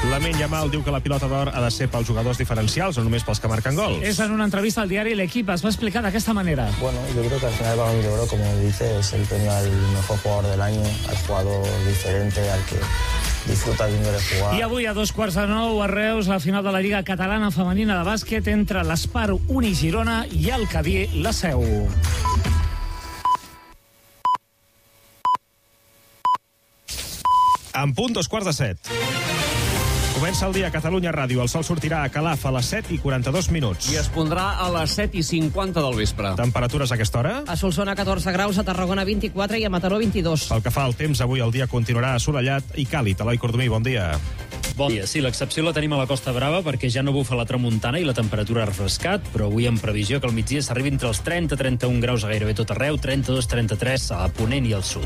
Lamine Yamal diu que la pilota d'or ha de ser pels jugadors diferencials o només pels que marquen gols. Es en una entrevista al diario El Equipo es va explicar de esta manera. Bueno, yo creo que al final el Balón de Oro, como dice, es el premio al mejor jugador del año, al jugador diferente, al que disfruta viendo de jugar. I avui a 8:45 a Reus la final de la Lliga Catalana Femenina de Bàsquet entre l'Espar Uni Girona i el Cadí La Seu. En punt, 7:15. Comença el dia a Catalunya Ràdio. El sol sortirà a Calaf a les 7:42. I es pondrà a les 7:50 del vespre. Temperatures a aquesta hora? A Solsona 14 graus, a Tarragona 24 i a Mataró 22. Pel que fa al temps, avui el dia continuarà assolellat i càlid. Eloi Cordomí, bon dia. Bon dia. Sí, l'excepció la tenim a la Costa Brava perquè ja no bufa la tramuntana i la temperatura ha refrescat, però avui en previsió que al migdia s'arribi entre els 30-31 graus a gairebé tot arreu, 32-33 a Ponent i al sud.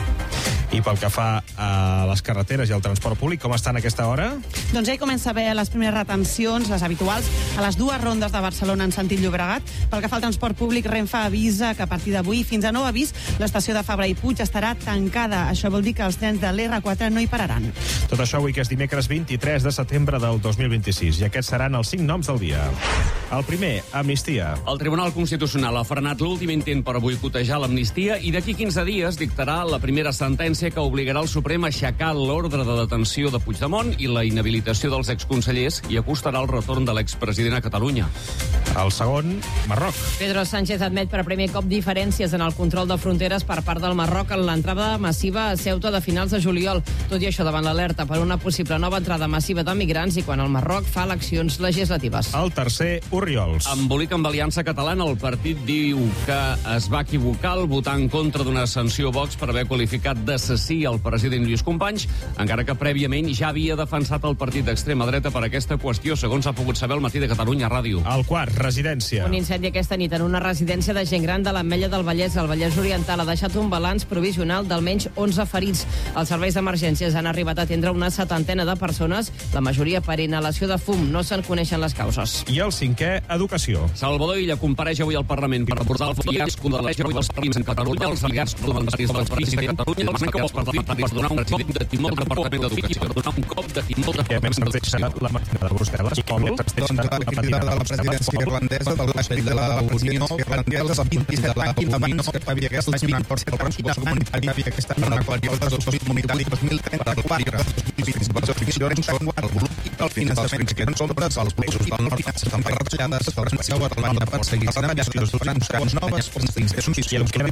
I pel que fa a les carreteres i al transport públic, com estan a aquesta hora? Doncs ja hi comença a haver les primeres retencions, les habituals, a les dues rondes de Barcelona en sentit Llobregat. Pel que fa al transport públic, Renfe avisa que a partir d'avui, fins a nou avís, l'estació de Fabra i Puig estarà tancada. Això vol dir que els trens de l'R4 no hi pararan. Tot això avui que és dimecres 23 de setembre del 2026. I aquests seran els 5 noms del dia. El primer, amnistia. El Tribunal Constitucional ha frenat l'últim intent per boicotejar l'amnistia i d'aquí 15 dies dictarà la primera sentència que obligarà el Suprem a aixecar l'ordre de detenció de Puigdemont i la inhabilitació dels exconsellers i acostarà el retorn de l'expresident a Catalunya. El segon, Marroc. Pedro Sánchez admet per primer cop diferències en el control de fronteres per part del Marroc en l'entrada massiva a Ceuta de finals de juliol. Tot i això, davant l'alerta per una possible nova entrada massiva de migrants i quan el Marroc fa eleccions legislatives. El tercer, Oriols. Embolic amb Aliança Catalana, el partit diu que es va equivocar al votar en contra d'una sanció Vox per haver qualificat d'assassí el president Lluís Companys, encara que prèviament ja havia defensat el partit d'extrema dreta per aquesta qüestió, segons ha pogut saber el Matí de Catalunya Ràdio. El quart, residència. Un incendi aquesta nit en una residència de gent gran de l'Ametlla del Vallès, al Vallès Oriental, ha deixat un balanç provisional d'almenys 11 ferits. Els serveis d'emergències han arribat a atendre una 70ena de persones, la majoria per inhalació de fum. No se'n coneixen les causes. I el cinquè, educació. Salvador Illa compareix avui al Parlament per abordar el fiasco de les partits en Catalunya, els aliats parlamentaris dels partits de Catalunya, els manca els parlamentaris per donar un cop de timó al Departament d'Educació, per donar un cop de timó al Departament d'Educació. La màquina de Brussel·les, Pol, la presidenta de la presidència irlandesa del Consell de la Unió Irlandesa, el 27 de l'any 2009, que havia aquest l'estimant per ser el transport comunitari havia aquesta una període del soci comunitari 2030 del 4 de 2020. Les aficions són el volum i el finançament que queden sobre els països del nord estan retallades per especial a Alemanya per seguir les retallades durant uns noves institucions i el que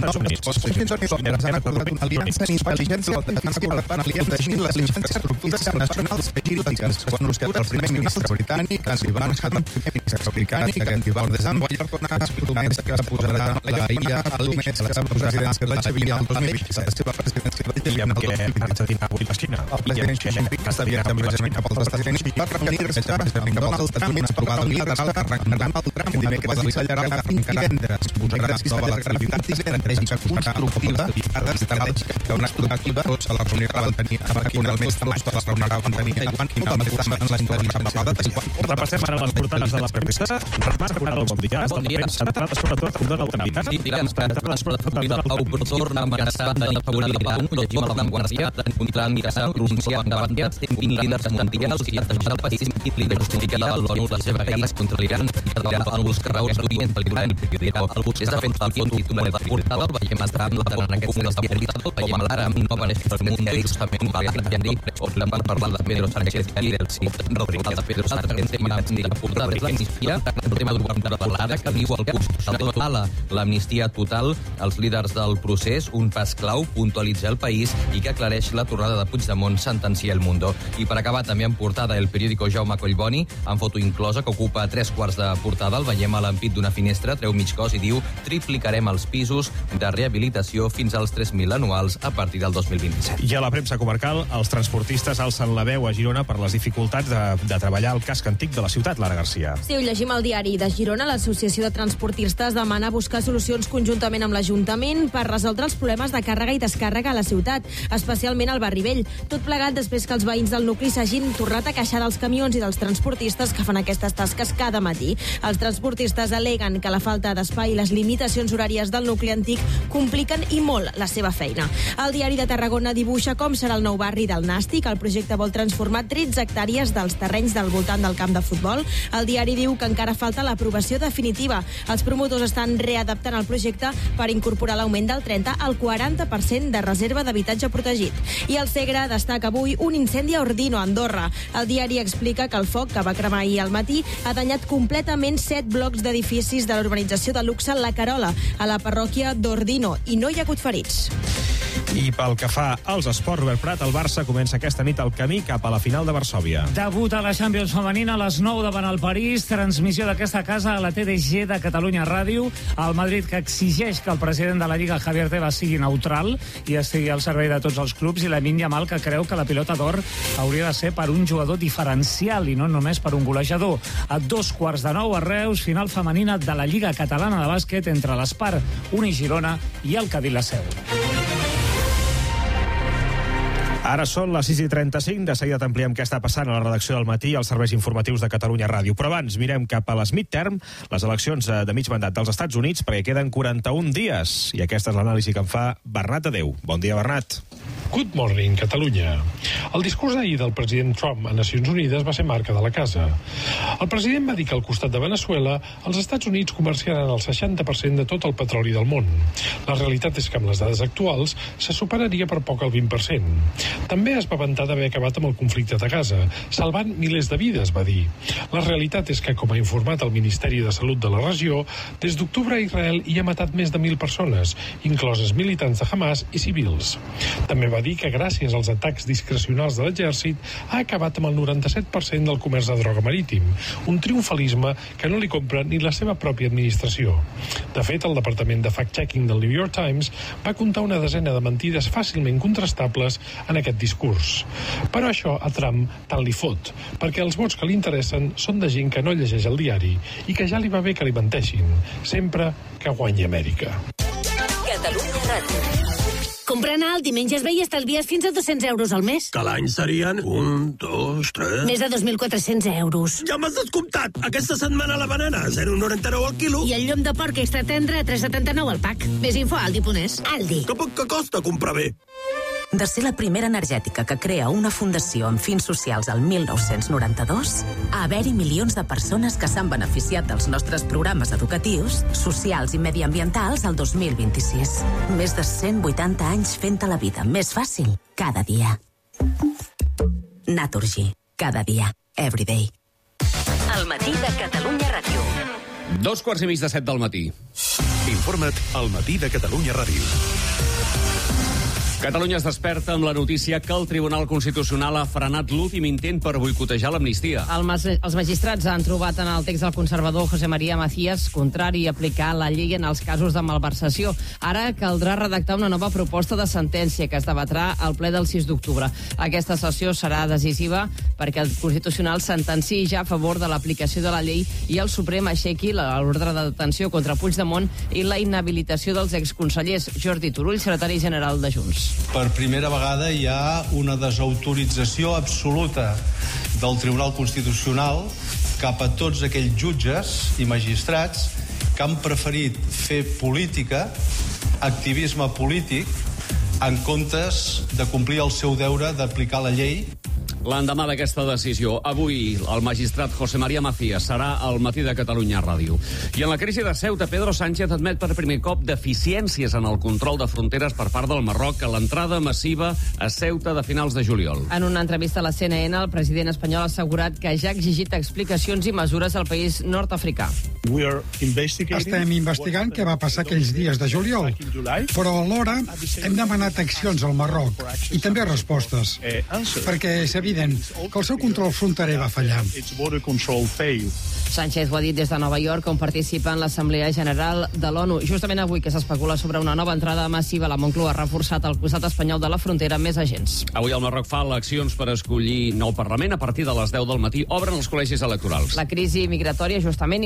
aliança intel·ligència de les intel·ligències estructures nacionals agilítiques. Quan us queda el primer ministre britànic, ens hi van el primer ministre britànic, que ens hi va desenvolupar que es posarà la IA al mes que la presidència de Xavier el 2027. La seva presidència de Xavier el 2027. avui la Xina. El president Xi Jinping està viatjant amb la Xina cap als Estats Units per reunir-se amb Donald Trump i provar el lideratge arrencant el Trump dimecres s'acellarà divendres. Posarà nova gravitat estratègica constructiva i estratègica que una estructura a la reunió que van tenir aquí un mes de maig, la reunió que van tenir quan finalment en les intervencions. Repassem ara les portades de la premsa. Remarc Coral, bon dia. Bon dia. Centrades sobretot en Donald Trump. Torna a amenaçar d'afavorir l'Iran, llegim a l'avantguàrdia, d'encontrar amenaçar, Rússia endavant, líders mundials i el país i líder justificarà a l'ONU la seva guerra contra l'Iran i quedarà alguns carreus d'Orient pel Iran. Alguns és defensa el fons titular de portada, el veiem estar amb la en aquest moment de portada, veiem l'ara amb no benefit del mundo justament va a parlar de Pedro Sánchez i del Rodrigo de Pedro Sánchez i la portada de l'amnistia, el tema de parlada que diu el curs, l'amnistia total, els líders del procés, un pas clau, puntualitzar el país i que aclareix la tornada de Puigdemont, sentencia El Mundo. I per acabar també en portada el periòdico Jaume Collboni, amb foto inclosa, que ocupa 3/4 de portada, el veiem a l'ampit d'una finestra, treu mig cos i diu triplicarem els pisos de rehabilitació fins als 3.000 anuals a partir del 2027. I a la premsa comarcal, els transportistes alcen la veu a Girona per les dificultats de treballar al casc antic de la ciutat, Lara Garcia. Sí, ho llegim al diari de Girona. L'Associació de Transportistes demana buscar solucions conjuntament amb l'Ajuntament per resoldre els problemes de càrrega i descàrrega a la ciutat. ciutat, especialment al barri vell. Tot plegat després que els veïns del nucli s'hagin tornat a queixar dels camions i dels transportistes que fan aquestes tasques cada matí. Els transportistes aleguen que la falta d'espai i les limitacions horàries del nucli antic compliquen i molt la seva feina. El Diari de Tarragona dibuixa com serà el nou barri del Nàstic. El projecte vol transformar 13 hectàrees dels terrenys del voltant del camp de futbol. El diari diu que encara falta l'aprovació definitiva. Els promotors estan readaptant el projecte per incorporar l'augment del 30 al 40% de reserva d'habitatge protegit. I el Segre destaca avui un incendi a Ordino, a Andorra. El diari explica que el foc, que va cremar ahir al matí, ha danyat completament 7 blocs d'edificis de l'urbanització de luxe La Carola, a la parròquia d'Ordino, i no hi ha hagut ferits. I pel que fa als esports, Robert Prat, el Barça comença aquesta nit el camí cap a la final de Varsòvia. Debut a la Champions femenina a les 9 davant el París, transmissió d'aquesta casa a la TDG de Catalunya Ràdio. El Madrid, que exigeix que el president de la Lliga, Javier Tebas, sigui neutral i estigui al servei de tots els clubs, i Lamine Yamal, que creu que la pilota d'or hauria de ser per un jugador diferencial i no només per un golejador. A 8:45 a Reus, final femenina de la Lliga Catalana de Bàsquet entre l'Espar, Unigirona i el Cadí la Seu. Ara són les 6:35, de seguida t'ampliem què està passant a la redacció del Matí i als serveis informatius de Catalunya Ràdio. Però abans mirem cap a les midterm, les eleccions de mig mandat dels Estats Units, perquè queden 41 dies. I aquesta és l'anàlisi que en fa Bernat Adeu. Bon dia, Bernat. Good morning, Catalunya. El discurs d'ahir del president Trump a Nacions Unides va ser marca de la casa. El president va dir que al costat de Venezuela, els Estats Units comerciaran el 60% de tot el petroli del món. La realitat és que amb les dades actuals se superaria per poc el 20%. També es va vantar d'haver acabat amb el conflicte de Gaza, salvant milers de vides, va dir. La realitat és que, com ha informat el Ministeri de Salut de la regió, des d'octubre Israel hi ha matat més de 1.000 persones, incloses militants de Hamas i civils. També va dir que gràcies als atacs discrecionals de l'exèrcit ha acabat amb el 97% del comerç de droga marítim, un triomfalisme que no li compra ni la seva pròpia administració. De fet, el Departament de Fact-Checking del New York Times va contar una desena de mentides fàcilment contrastables en aquest discurs. Però això a Trump tant li fot, perquè els vots que li interessen són de gent que no llegeix el diari i que ja li va bé que li menteixin, sempre que guanyi Amèrica. Catalunya Ràdio. Comprant alt i menges bé i estalvies fins a 200 euros al mes. Que l'any serien 1, 2, 3... Més de 2.400 euros. Ja m'has descomptat! Aquesta setmana la banana, 0,99 al quilo. I el llom de porc extra tendre a 3,79 al pack. Més info a Aldi.es. Aldi. Que poc que costa comprar bé. De ser la primera energètica que crea una fundació amb fins socials al 1992, a haver-hi milions de persones que s'han beneficiat dels nostres programes educatius, socials i mediambientals al 2026. Més de 180 anys fent-te la vida més fàcil cada dia. Naturgy. Cada dia. Everyday. El matí de Catalunya Ràdio. 2:45 del matí. Informa't al matí de Catalunya Ràdio. Catalunya es desperta amb la notícia que el Tribunal Constitucional ha frenat l'últim intent per boicotejar l'amnistia. Els magistrats han trobat en el text del conservador José María Macías contrari a aplicar la llei en els casos de malversació. Ara caldrà redactar una nova proposta de sentència que es debatrà al ple del 6 d'octubre. Aquesta sessió serà decisiva perquè el Constitucional sentenciï ja a favor de l'aplicació de la llei i el Suprem aixequi l'ordre de detenció contra Puigdemont i la inhabilitació dels exconsellers. Jordi Turull, secretari general de Junts. Per primera vegada hi ha una desautorització absoluta del Tribunal Constitucional cap a tots aquells jutges i magistrats que han preferit fer política, activisme polític, en comptes de complir el seu deure d'aplicar la llei. L'endemà d'aquesta decisió, avui el magistrat José María Macías serà al matí de Catalunya Ràdio. I en la crisi de Ceuta, Pedro Sánchez admet per primer cop deficiències en el control de fronteres per part del Marroc a l'entrada massiva a Ceuta de finals de juliol. En una entrevista a la CNN, el president espanyol ha assegurat que ja ha exigit explicacions i mesures al país nord-africà. Estem investigant què va passar aquells dies de juliol, però alhora hem demanat accions al Marroc i també respostes, perquè és evident que el seu control fronterer va fallar. Sánchez ho ha dit des de Nova York, on participa en l'Assemblea General de l'ONU. Justament avui que s'especula sobre una nova entrada massiva, la Moncloa ha reforçat al costat espanyol de la frontera més agents. Avui el Marroc fa eleccions per escollir nou Parlament. A partir de les 10 del matí obren els col·legis electorals. La crisi migratòria, justament, i la falta de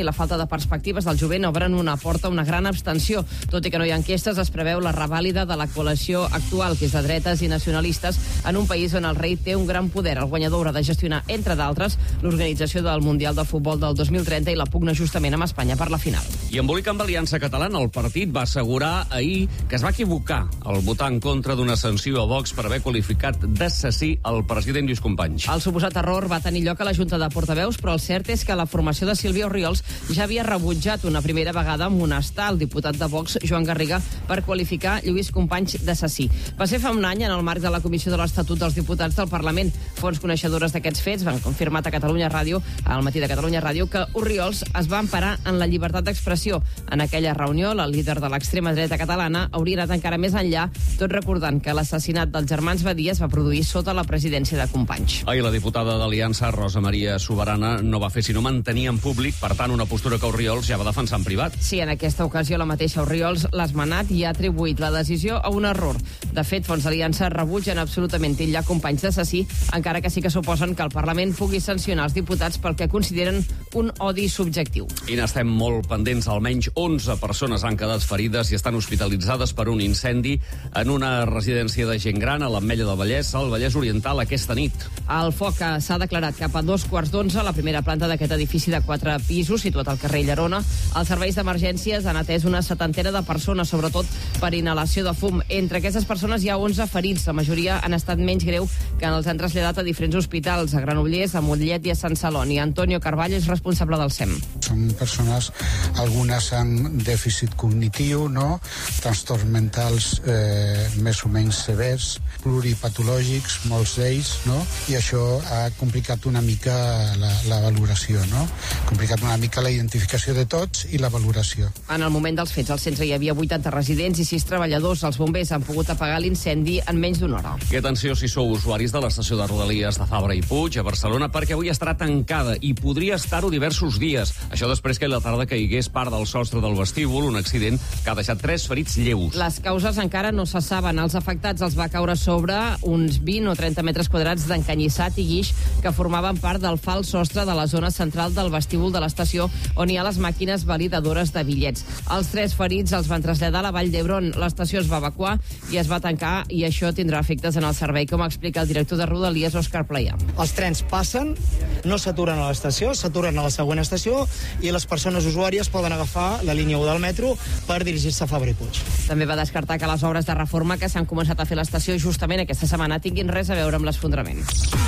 de perspectives del jovent obren una porta a una gran abstenció. Tot i que no hi ha enquestes, es preveu la revàlida de la coalició actual, que és de dretes i nacionalistes, en un país on el rei té un gran poder. El guanyador haurà de gestionar, entre d'altres, l'organització del Mundial de Futbol del 2030 i la pugna justament amb Espanya per la final. I embolic amb Aliança Catalana, el partit va assegurar ahir que es va equivocar al votar en contra d'una sanció a Vox per haver qualificat d'assassí el president Lluís Companys. El suposat error va tenir lloc a la Junta de Portaveus, però el cert és que la formació de Sílvia Orriols ja havia rebutjat una primera vegada amonestar el diputat de Vox, Joan Garriga, per qualificar Lluís Companys d'assassí. Va ser fa un any en el marc de la Comissió de l'Estatut dels Diputats del Parlament. Fonts coneixedores d'aquests fets van confirmar a Catalunya Ràdio, al matí de Catalunya Ràdio, que Orriols es va emparar en la llibertat d'expressió. En aquella reunió, el líder de l'extrema dreta catalana hauria anat encara més enllà, tot recordant que l'assassinat dels germans Badia es va produir sota la presidència de Companys. Ahir la diputada d'Aliança, Rosa Maria Soberana, no va fer sinó mantenir en públic, per tant, una postura que Orriols ja va defensar en privat. Sí, en aquesta ocasió la mateixa Orriols l'ha esmenat i ha atribuït la decisió a un error. De fet, fons d'Aliança rebutgen absolutament titllar Companys d'assassí, encara que sí que suposen que el Parlament pugui sancionar els diputats pel que consideren un odi subjectiu. I n'estem molt pendents. Almenys 11 persones han quedat ferides i estan hospitalitzades per un incendi en una residència de gent gran a l'Ametlla del Vallès, al Vallès Oriental, aquesta nit. El foc s'ha declarat cap a 11:15 a la primera planta d'aquest edifici de 4 pisos, situat al carrer Llerona. Els serveis d'emergències han atès una 70ena de persones, sobretot per inhalació de fum. Entre aquestes persones hi ha 11 ferits. La majoria han estat menys greu, que els han traslladat a diferents hospitals, a Granollers, a Mollet i a Sant Celoni. Antonio Carballo és responsable del SEM. Són persones, algunes amb dèficit cognitiu, no? Trastorns mentals més o menys severs, pluripatològics, molts d'ells, no? I això ha complicat una mica la valoració, no? Ha complicat una mica la identificació de tots i la valoració. En el moment dels fets, al centre hi havia 80 residents i 6 treballadors. Els bombers han pogut apagar l'incendi en menys d'una hora. I atenció si sou usuaris de l'estació de Rodalies de Fabra i Puig, a Barcelona, perquè avui estarà tancada i podria estar-ho diversos dies. Això després que a la tarda caigués part del sostre del vestíbul, un accident que ha deixat 3 ferits lleus. Les causes encara no se saben. Els afectats els va caure sobre uns 20 o 30 metres quadrats d'encanyissat i guix que formaven part del fals sostre de la zona central del vestíbul de l'estació, on hi ha les màquines validadores de bitllets. Els 3 ferits els van traslladar a la Vall d'Hebron. L'estació es va evacuar i es va tancar, i això tindrà efectes en el servei, com explica el director de Rodalies, Òscar Playà. Els trens passen, no s'aturen a l'estació, s'aturen a la següent estació i les persones usuàries poden agafar la línia 1 del metro per dirigir-se a Fabra i Puig. També va descartar que les obres de reforma que s'han començat a fer a l'estació justament aquesta setmana tinguin res a veure amb l'esfondrament.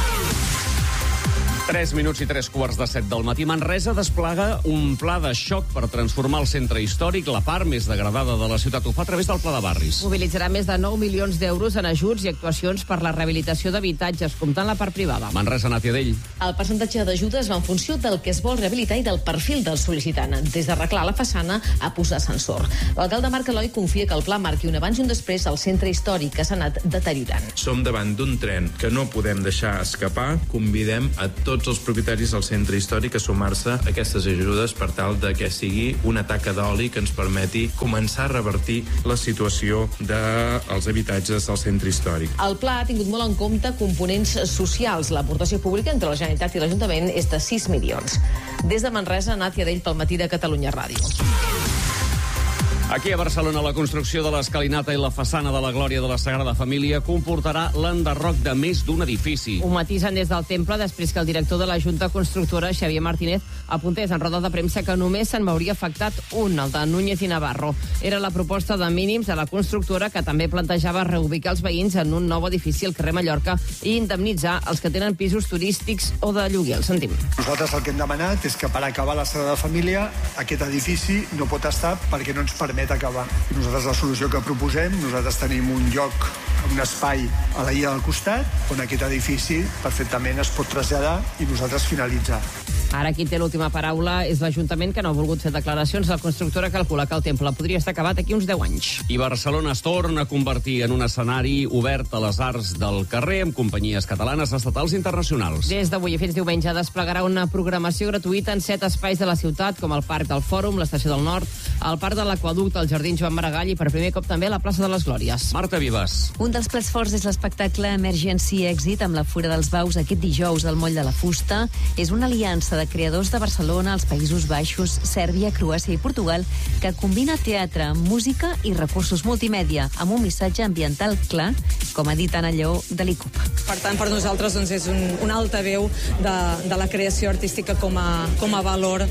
3 minuts i 3:15 del matí. Manresa desplega un pla de xoc per transformar el centre històric, la part més degradada de la ciutat. Ho fa a través del Pla de Barris. Mobilitzarà més de 9 milions d'euros en ajuts i actuacions per la rehabilitació d'habitatges, comptant la part privada. Manresa, Nàtia Dell. El percentatge d'ajudes va en funció del que es vol rehabilitar i del perfil del sol·licitant, des d'arreglar la façana a posar ascensor. L'alcalde Marc Eloi confia que el pla marqui un abans i un després al centre històric, que s'ha anat deteriorant. Som davant d'un tren que no podem deixar escapar. Convidem a tots els propietaris del centre històric a sumar-se a aquestes ajudes per tal de que sigui una taca d'oli que ens permeti començar a revertir la situació dels habitatges del centre històric. El pla ha tingut molt en compte components socials. L'aportació pública entre la Generalitat i l'Ajuntament és de 6 milions. Des de Manresa, Nàtia Dell pel matí de Catalunya Ràdio. Aquí a Barcelona, la construcció de l'escalinata i la façana de la Glòria de la Sagrada Família comportarà l'enderroc de més d'un edifici. Ho matisen des del temple després que el director de la Junta Constructora, Xavier Martínez, apuntés en roda de premsa que només se'n m'hauria afectat un, el de Núñez i Navarro. Era la proposta de mínims de la constructora, que també plantejava reubicar els veïns en un nou edifici al carrer Mallorca i indemnitzar els que tenen pisos turístics o de lloguer. El sentim. Nosaltres el que hem demanat és que per acabar la Sagrada Família aquest edifici no pot estar perquè no ens permet acabar. I nosaltres la solució que proposem, nosaltres tenim un lloc, un espai a la illa del costat on aquest edifici perfectament es pot traslladar i nosaltres finalitzar. Ara qui té l'última paraula és l'Ajuntament, que no ha volgut fer declaracions. La constructora calcula que el temple podria estar acabat aquí uns 10 anys. I Barcelona es torna a convertir en un escenari obert a les arts del carrer amb companyies catalanes, estatals i internacionals. Des d'avui fins diumenge desplegarà una programació gratuïta en 7 espais de la ciutat, com el Parc del Fòrum, l'Estació del Nord, el Parc de l'Aqüeducte, el Jardí Joan Maragall i per primer cop també la plaça de les Glòries. Marta Vives. Un dels plats forts és l'espectacle Emergency Exit amb la Fura dels Baus aquest dijous al Moll de la Fusta. És una aliança de creadors de Barcelona, els Països Baixos, Sèrbia, Croàcia i Portugal, que combina teatre, música i recursos multimèdia, amb un missatge ambiental clar, com ha dit Anna Lleó de l'ICUP. Per tant, per nosaltres és un altaveu de la creació artística com a valor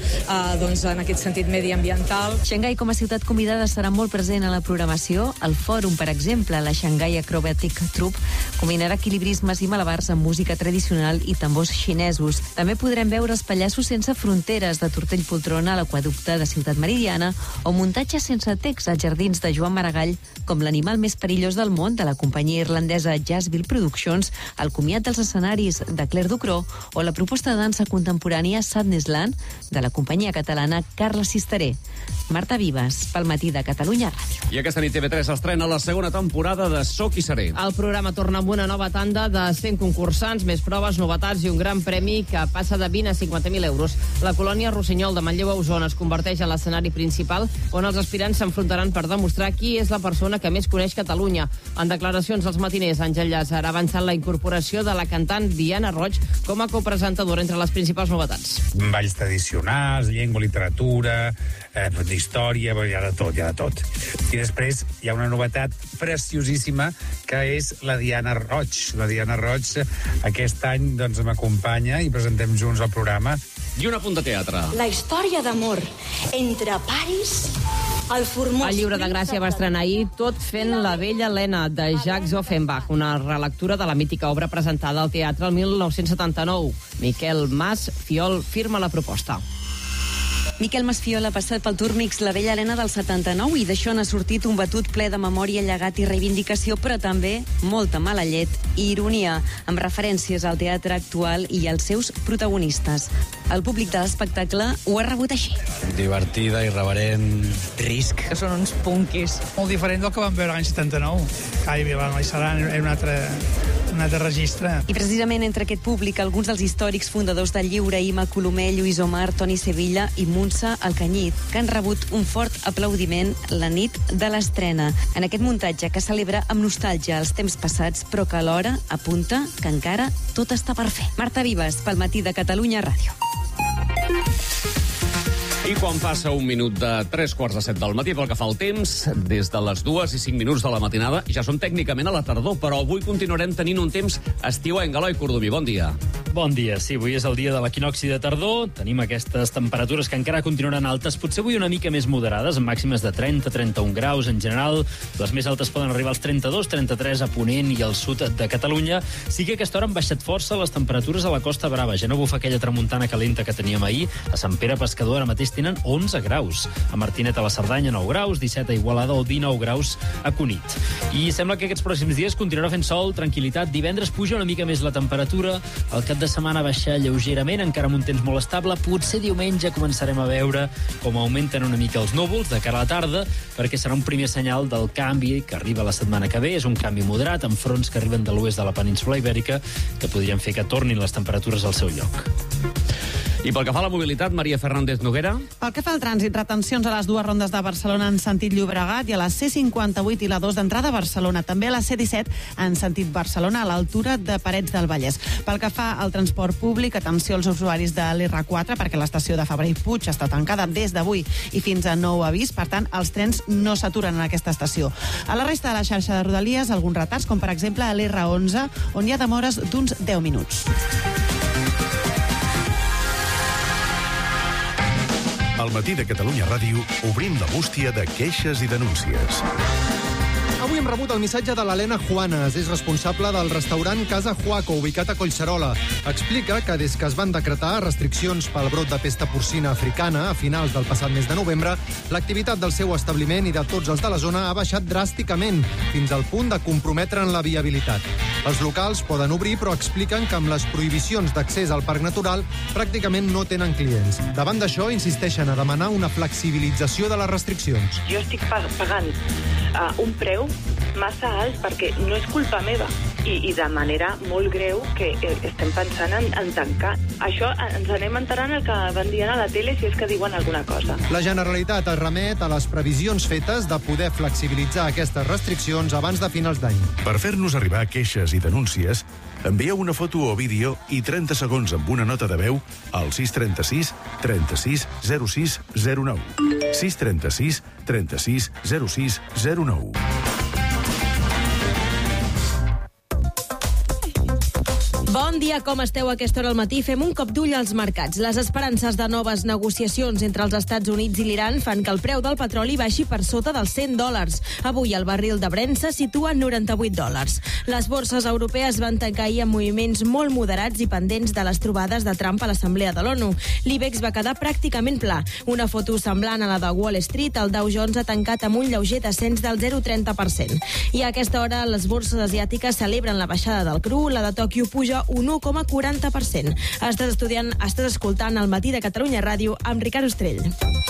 en aquest sentit mediambiental. Xangai, com a ciutat convidada, serà molt present a la programació. El fòrum, per exemple, la Shanghai Acrobatic Troupe, combinarà equilibrismes i malabars amb música tradicional i tambors xinesos. També podrem veure els pallassos sense fronteres de Tortell Poltrona a l'Aqüeducte de Ciutat Meridiana o muntatges sense text als jardins de Joan Maragall, com l'animal més perillós del món de la companyia irlandesa Jazzville Productions, el comiat dels escenaris de Claire Ducrot o la proposta de dansa contemporània Sadnessland de la companyia catalana Carla Sisteré. Marta Vives, pel Matí de Catalunya Ràdio. I aquesta nit TV3 estrena la segona temporada de Soc i Seré. El programa torna amb una nova tanda de 100 concursants, més proves, novetats i un gran premi que passa de 20 a 50.000 euros. La colònia Rossinyol de Manlleu a Osona es converteix en l'escenari principal on els aspirants s'enfrontaran per demostrar qui és la persona que més coneix Catalunya. En declaracions als matiners, Àngel Llàcer ha avançat la incorporació de la cantant Diana Roig com a copresentadora entre les principals novetats. Balls tradicionals, llengua, literatura, d'història, hi ha de tot. I després hi ha una novetat preciosíssima que és la Diana Roig. La Diana Roig aquest any m'acompanya i presentem junts el programa. I un apunt de teatre. La història d'amor entre Paris, el Formós... El llibre de Gràcia va estrenar ahir Tot fent la vella Helena, de Jacques Offenbach, una relectura de la mítica obra presentada al teatre el 1979. Miquel Mas Fiol firma la proposta. Miquel Masfiol ha passat pel Túrmix La vella Helena del 79 i d'això n'ha sortit un batut ple de memòria, llegat i reivindicació, però també molta mala llet i ironia, amb referències al teatre actual i als seus protagonistes. El públic de l'espectacle ho ha rebut així. Divertida, irreverent, risc. Són uns punkis. Molt diferent del que vam veure l'any 79. Hi serà un altre registre. I precisament entre aquest públic, alguns dels històrics fundadors del lliure, Ima Colomer, Lluís Omar, Toni Sevilla i Montse Alcanyit, que han rebut un fort aplaudiment la nit de l'estrena. En aquest muntatge que celebra amb nostàlgia els temps passats, però que alhora apunta que encara tot està per fer. Marta Vives, pel Matí de Catalunya Ràdio. I quan passa un minut de 3:45 del matí, pel que fa al temps, des de les 2:05 de la matinada, ja som tècnicament a la tardor, però avui continuarem tenint un temps estiuenc. Eloi Cordomí, bon dia. Bon dia, sí, avui és el dia de l'equinocci de tardor, tenim aquestes temperatures que encara continuaran altes, potser avui una mica més moderades, amb màximes de 30-31 graus en general, les més altes poden arribar als 32-33 a Ponent i al sud de Catalunya. Sí que a aquesta hora han baixat força les temperatures a la Costa Brava, ja no bufa aquella tramuntana calenta que teníem ahir, a Sant Pere Pescador ara mateix tenen 11 graus, a Martinet a la Cerdanya 9 graus, 17 a Igualada o 19 graus a Cunit. I sembla que aquests pròxims dies continuarà fent sol, tranquil·litat, divendres puja una mica més la temperatura, el cap de setmana baixar lleugerament, encara amb un temps molt estable, potser diumenge començarem a veure com augmenten una mica els núvols de cara a la tarda, perquè serà un primer senyal del canvi que arriba la setmana que ve, és un canvi moderat, amb fronts que arriben de l'oest de la península Ibèrica, que podrien fer que tornin les temperatures al seu lloc. I pel que fa a la mobilitat, Maria Fernández Noguera. Pel que fa al trànsit, retencions a les dues rondes de Barcelona en sentit Llobregat i a la C58 i la 2 d'entrada a Barcelona. També a la C17 en sentit Barcelona a l'altura de Parets del Vallès. Pel que fa al transport públic, atenció als usuaris de l'R4 perquè l'estació de Fabra i Puig està tancada des d'avui i fins a nou avís. Per tant, els trens no s'aturen en aquesta estació. A la resta de la xarxa de Rodalies, alguns retards, com per exemple a l'R11, on hi ha demores d'uns 10 minuts. Al Matí de Catalunya Ràdio obrim la bústia de queixes i denúncies. Avui hem rebut el missatge de l'Helena Juanes, és responsable del restaurant Casa Juaco, ubicat a Collserola. Explica que des que es van decretar restriccions pel brot de pesta porcina africana a finals del passat mes de novembre, l'activitat del seu establiment i de tots els de la zona ha baixat dràsticament, fins al punt de comprometre'n la viabilitat. Els locals poden obrir, però expliquen que amb les prohibicions d'accés al parc natural pràcticament no tenen clients. Davant d'això, insisteixen a demanar una flexibilització de les restriccions. Jo estic pagant un preu massa alt perquè no és culpa meva i de manera molt greu que estem pensant en tancar. Això ens anem enterant el que van dient a la tele si és que diuen alguna cosa. La Generalitat es remet a les previsions fetes de poder flexibilitzar aquestes restriccions abans de finals d'any. Per fer-nos arribar queixes i denúncies, Envieu una foto o vídeo i 30 segons amb una nota de veu al 636 36 06 09. 636 36 06 09. Bon dia, com esteu a aquesta hora al matí? Fem un cop d'ull als mercats. Les esperances de noves negociacions entre els Estats Units i l'Iran fan que el preu del petroli baixi per sota dels $100. Avui el barril de Brent se situa en $98. Les borses europees van tancar ahir amb moviments molt moderats i pendents de les trobades de Trump a l'Assemblea de l'ONU. L'IBEX va quedar pràcticament pla. Una foto semblant a la de Wall Street, el Dow Jones ha tancat amb un lleuger descens del 0,30%. I a aquesta hora les borses asiàtiques celebren la baixada del cru, la de Tòquio puja un 1,40%. Estàs escoltant El matí de Catalunya Ràdio amb Ricard Ostrell.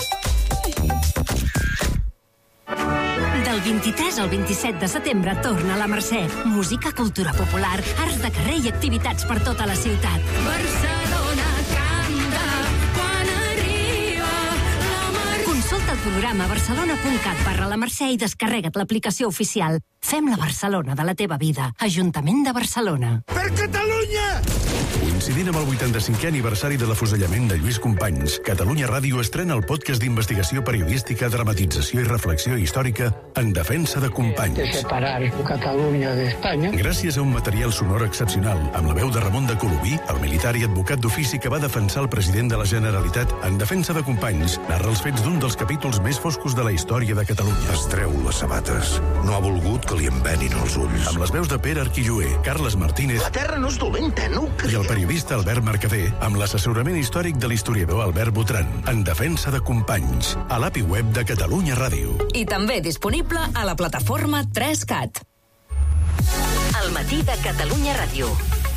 Del 23 al 27 de setembre torna a la Mercè. Música, cultura popular, arts de carrer i activitats per tota la ciutat. Barcelona canta quan arriba la Mercè. Consulta el programa barcelona.cat/la Mercè i descarrega't l'aplicació oficial. Fem la Barcelona de la teva vida. Ajuntament de Barcelona. Per Catalunya! Coincidint amb el 85è aniversari de l'afusellament de Lluís Companys, Catalunya Ràdio estrena el podcast d'investigació periodística, dramatització i reflexió històrica en defensa de Companys. De separar Catalunya d'Espanya. Gràcies a un material sonor excepcional, amb la veu de Ramon de Colobí, el militar i advocat d'ofici que va defensar el president de la Generalitat en defensa de Companys, narra els fets d'un dels capítols més foscos de la història de Catalunya. Es treu les sabates. No ha volgut que li envenin els ulls. Amb les veus de Pere Arquilloé, Carles Martínez... La terra no és dolenta, no ho I el periodista Albert Mercader, amb l'assessorament històric de l'historiador Albert Botran, en defensa de Companys, a l'API web de Catalunya Ràdio. I també disponible a la plataforma 3CAT. El matí de Catalunya Ràdio.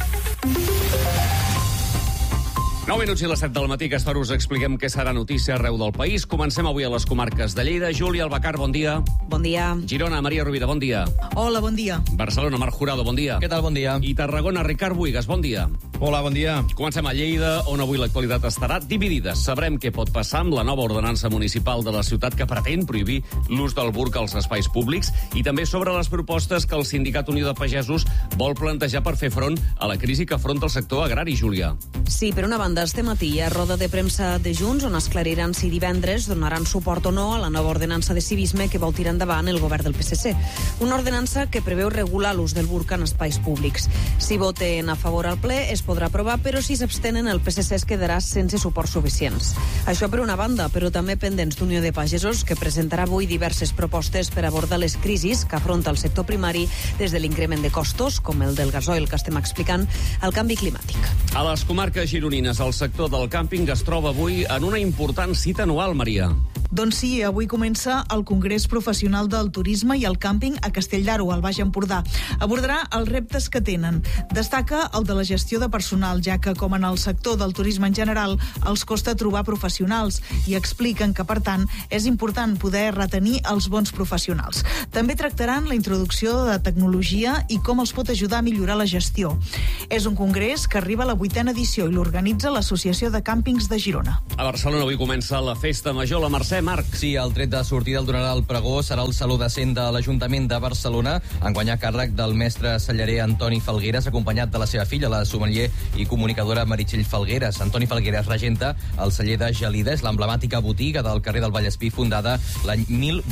9 minuts i les 7 del matí, que a aquesta hora us expliquem què serà notícia arreu del país. Comencem avui a les comarques de Lleida. Júlia Albacar, bon dia. Bon dia. Girona, Maria Rovira, bon dia. Hola, bon dia. Barcelona, Marc Jurado, bon dia. Què tal, bon dia. I Tarragona, Ricard Buigas, bon dia. Hola, bon dia. Comencem a Lleida, on avui l'actualitat estarà dividida. Sabrem què pot passar amb la nova ordenança municipal de la ciutat que pretén prohibir l'ús del burca als espais públics i també sobre les propostes que el Sindicat Unió de Pagesos vol plantejar per fer front a la crisi que afronta el sector agrari, Júlia. Sí, per una banda, este matí hi ha roda de premsa de Junts on esclariran si divendres donaran suport o no a la nova ordenança de civisme que vol tirar endavant el govern del PSC. Una ordenança que preveu regular l'ús del burca en espais públics. Si voten a favor al ple es podrà aprovar, però si s'abstenen el PSC es quedarà sense suports suficients. Això per una banda, però també pendents d'Unió de Pagesos, que presentarà avui diverses propostes per abordar les crisis que afronta el sector primari, des de l'increment de costos, com el del gasoil que estem explicant, al canvi climàtic. A les comarques gironines, el sector del càmping es troba avui en una important cita anual, Maria. Doncs sí, avui comença el Congrés Professional del Turisme i el Càmping a Castell d'Aro, al Baix Empordà. Abordarà els reptes que tenen. Destaca el de la gestió de personal, ja que, com en el sector del turisme en general, els costa trobar professionals i expliquen que, per tant, és important poder retenir els bons professionals. També tractaran la introducció de tecnologia i com els pot ajudar a millorar la gestió. És un congrés que arriba a la 8ª edició i l'organitza l'Associació de Càmpings de Girona. A Barcelona avui comença la Festa Major, la Mercè. Marc. Sí, el tret de sortida el donarà el pregó, serà el Saló de Cent de l'Ajuntament de Barcelona, enguany a càrrec del mestre cellarer Antoni Falgueres, acompanyat de la seva filla, la sommelier i comunicadora Meritxell Falgueres. Antoni Falgueres regenta el celler de Gelida, és l'emblemàtica botiga del carrer del Vallespí, fundada l'any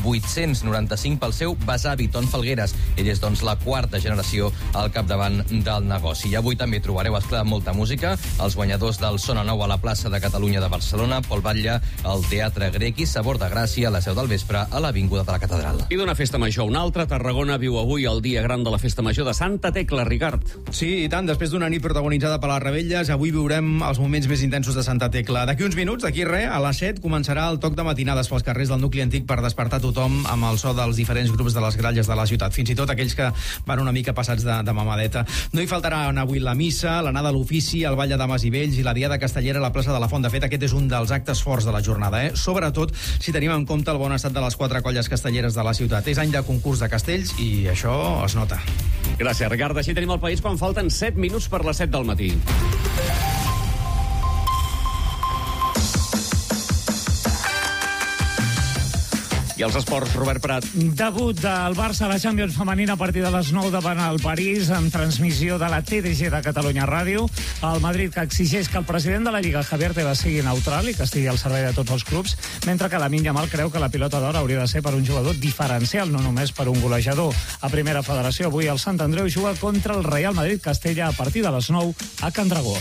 1895 pel seu besavi, Ton Falgueres. Ell és, doncs, la 4ª generació al capdavant del negoci. I avui també trobareu, esclar, molta música. Els guanyadors del Sona Nou a la plaça de Catalunya de Barcelona, Pol Batlle, al Teatre Grec i Sabor de Gràcia a la Seu del Vespre a l'Avinguda de la Catedral. I d'una festa major a una altra, Tarragona viu avui el dia gran de la festa major de Santa Tecla, Ricard. Sí, i tant, després d'una nit protagonitzada per les Rebelles, avui viurem els moments més intensos de Santa Tecla. D'aquí uns minuts, d'aquí res, a les 7 començarà el toc de matinades pels carrers del nucli antic per despertar tothom amb el so dels diferents grups de les gralles de la ciutat, fins i tot aquells que van una mica passats de mamadeta. No hi faltaran avui la missa, l'anada a l'ofici, el ball de dames i vells i la diada castellera a la plaça de la Font. De fet, aquest és un dels actes forts de la jornada, sobretot si tenim en compte el bon estat de les 4 colles castelleres de la ciutat. És any de concurs de castells i això es nota. Gràcies, Ricard. Així tenim el país quan falten 7 minuts per les 7 del matí. I els esports, Robert Prat. Debut del Barça a la Champions femenina a partir de les 9 davant el París, amb transmissió de la TDG de Catalunya Ràdio. El Madrid, que exigeix que el president de la Lliga, Javier Tebas, sigui neutral i que estigui al servei de tots els clubs, mentre que Lamine Yamal creu que la pilota d'or hauria de ser per un jugador diferencial, no només per un golejador. A Primera Federació, avui el Sant Andreu juga contra el Real Madrid Castella a partir de les 9 a Can Dragó.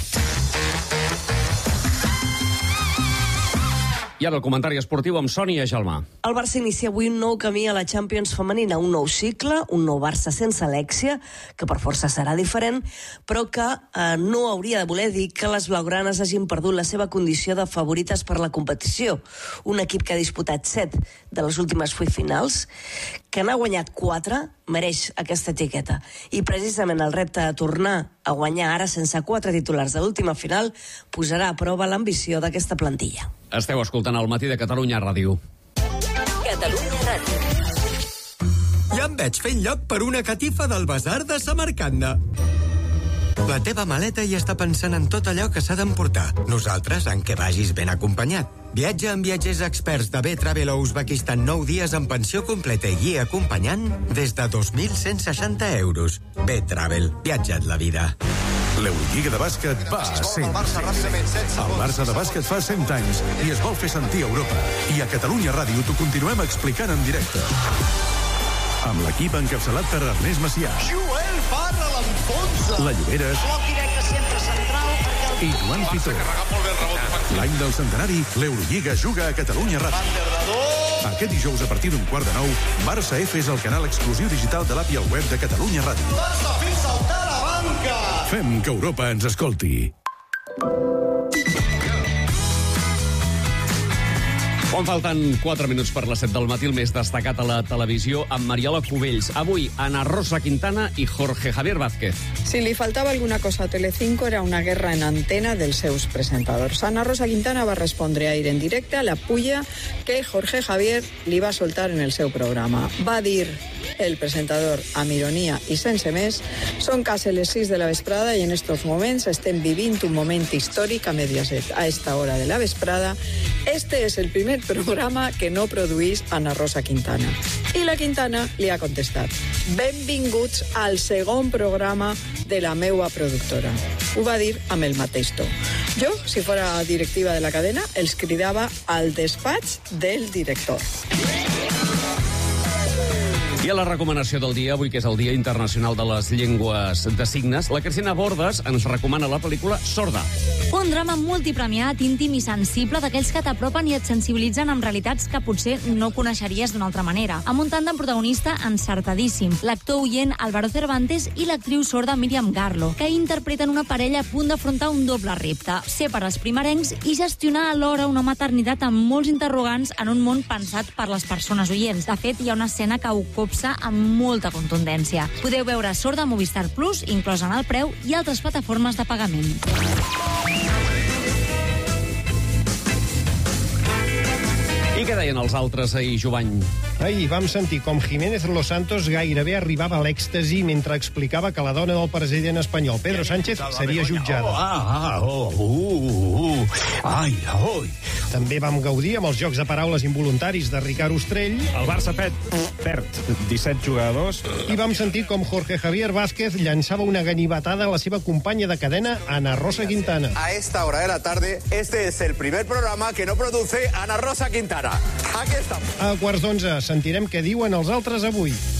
I ara el comentari esportiu amb Sònia Gelmà. El Barça inicia avui un nou camí a la Champions femenina, un nou cicle, un nou Barça sense Alexia, que per força serà diferent, però que no hauria de voler dir que les blaugranes hagin perdut la seva condició de favorites per la competició. Un equip que ha disputat 7 de les últimes 8 finals, que n'ha guanyat 4, mereix aquesta etiqueta. I precisament el repte de tornar a guanyar ara sense 4 titulars de l'última final posarà a prova l'ambició d'aquesta plantilla. Esteu escoltant el Matí de Catalunya Ràdio. Catalunya Ràdio. Ja em veig fent lloc per una catifa del Basar de Samarcanda. La teva maleta ja està pensant en tot allò que s'ha d'emportar. Nosaltres, en què vagis ben acompanyat. Viatja amb viatgers experts de B-Travel a Uzbekistan 9 dies amb pensió completa i guia acompanyant des de 2.160 euros. B-Travel. Viatja't la vida. L'Eurolliga de bàsquet va a 100. El Barça de bàsquet fa 100 anys i es vol fer sentir a Europa. I a Catalunya Ràdio t'ho continuem explicant en directe. Amb l'equip encapçalat per Ernest Macià. Joel Parra l'enfonsa. La Lloberes. Bloc directe sempre central. I Joan Pitó. L'any del centenari, l'Eurolliga juga a Catalunya Ràdio. Aquest dijous a partir d'un 8:45, Barça F és el canal exclusiu digital de l'app i el web de Catalunya Ràdio. Barça fins saltar la banca. Fem que Europa ens escolti. Quan falten 4 minuts per les 7 del matí, el més destacat a la televisió amb Mariola Cubells. Avui, Ana Rosa Quintana i Jorge Javier Vázquez. Si li faltava alguna cosa a Telecinco era una guerra en antena dels seus presentadors. Ana Rosa Quintana va respondre a aire en directe a la pulla que Jorge Javier li va soltar en el seu programa. Va dir el presentador, amb ironia i sense més, són quasi les 6 de la vesprada i en estos moments estem vivint un moment històric a Mediaset. A esta hora de la vesprada, este es el primer programa que no produís Ana Rosa Quintana. I la Quintana li ha contestat: benvinguts al segon programa de la meua productora. Ho va dir amb el mateix to. Jo, si fora directiva de la cadena, els cridava al despatx del director. I a la recomanació del dia, avui que és el Dia Internacional de les Llengües de Signes, la Cristina Bordes ens recomana la pel·lícula Sorda. Un drama multipremiat, íntim i sensible, d'aquells que t'apropen i et sensibilitzen amb realitats que potser no coneixeries d'una altra manera. Amb un tàndem protagonista encertadíssim, l'actor oient Álvaro Cervantes i l'actriu sorda Míriam Garlo, que interpreten una parella a punt d'afrontar un doble repte: ser pares primerencs i gestionar alhora una maternitat amb molts interrogants en un món pensat per les persones oients. De fet, hi ha una escena que ho copsa amb molta contundència. Podeu veure Sorda a Movistar Plus, inclosa en el preu, i altres plataformes de pagament. I què deien els altres ahir, Jovany? Ahir vam sentir com Jiménez Los Santos gairebé arribava a l'èxtasi mentre explicava que la dona del president espanyol, Pedro Sánchez, seria jutjada. També vam gaudir amb els jocs de paraules involuntaris de Ricard Ostrell. El Barça perd 17 jugadors. I vam sentir com Jorge Javier Vázquez llançava una ganivetada a la seva companya de cadena, Ana Rosa Quintana. A esta hora de la tarde, este es el primer programa que no produce Ana Rosa Quintana. Aquí estamos. A 11:15 sentirem què diuen els altres avui.